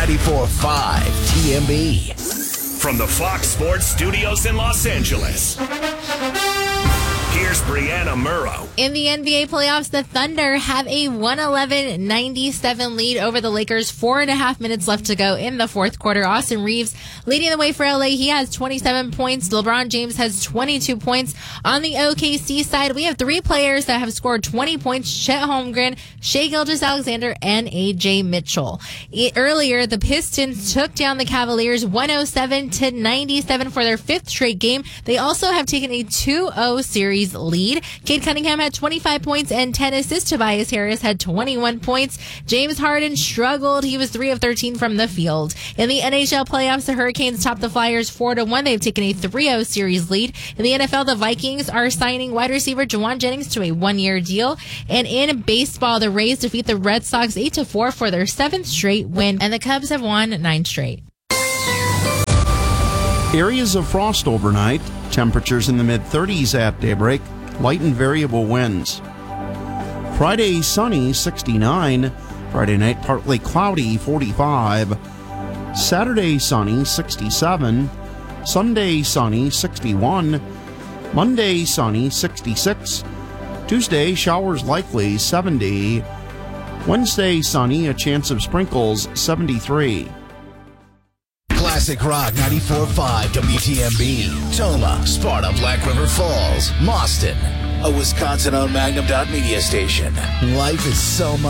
94.5 TMB. From the Fox Sports Studios in Los Angeles, here's Brianna Murrow. In the NBA playoffs, the Thunder have a 111-97 lead over the Lakers. 4.5 minutes left to go in the fourth quarter. Austin Reeves leading the way for LA. He has 27 points. LeBron James has 22 points. On the OKC side, we have three players that have scored 20 points. Chet Holmgren, Shai Gilgeous-Alexander, and AJ Mitchell. Earlier, the Pistons took down the Cavaliers 107-97 for their fifth straight game. They also have taken a 2-0 series lead. Cade Cunningham had 25 points and 10 assists. Tobias Harris had 21 points. James Harden struggled. He was 3 of 13 from the field. In the NHL playoffs, the Hurricanes topped the Flyers 4-1. They've taken a 3-0 series lead. In the NFL, the Vikings are signing wide receiver Jawan Jennings to a one-year deal. And in baseball, the Rays defeat the Red Sox 8-4 for their 7th straight win, and the Cubs have won 9 straight. Areas of frost overnight. Temperatures in the mid-30s at daybreak. Light and variable winds. Friday, sunny, 69. Friday night, partly cloudy, 45. Saturday, sunny, 67. Sunday, sunny, 61. Monday, sunny, 66. Tuesday, showers likely, 70. Wednesday, sunny, a chance of sprinkles, 73. Classic Rock 94.5 WTMB. Toma, Sparta, Black River Falls, Mauston. A Wisconsin-owned Magnum Media station. Life is so much.